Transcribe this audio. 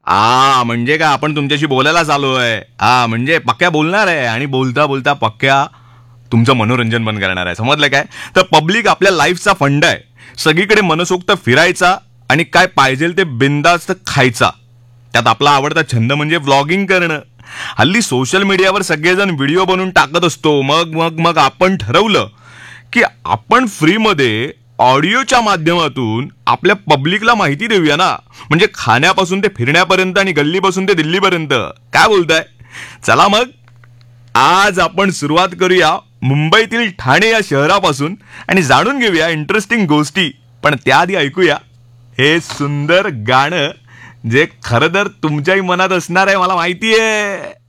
म्हणजे काय, आपण तुमच्याशी बोलायला चालू आहे. म्हणजे पक्क्या बोलणार आहे आणि बोलता बोलता पक्क्या तुमचं मनोरंजन पण करणार आहे. समजलं काय? तर पब्लिक आपल्या लाईफचा फंड आहे. सगळीकडे मनसोक्त फिरायचा आणि काय पाहिजे ते बिंदास्त खायचा. त्यात आपला आवडता छंद म्हणजे व्लॉगिंग करणं. हल्ली सोशल मीडियावर सगळेजण व्हिडिओ बनवून टाकत असतो. मग मग मग आपण ठरवलं की आपण फ्रीमध्ये ऑडिओच्या माध्यमातून आपल्या पब्लिकला माहिती देऊया ना. म्हणजे खाण्यापासून ते फिरण्यापर्यंत आणि गल्लीपासून ते दिल्लीपर्यंत. काय बोलताय? चला मग आज आपण सुरुवात करूया मुंबईतील ठाणे या शहरापासून आणि जाणून घेऊया इंटरेस्टिंग गोष्टी. पण त्याआधी ऐकूया हे सुंदर गाणं, जे खरं तर तुमच्याही मनात असणार आहे मला माहिती आहे.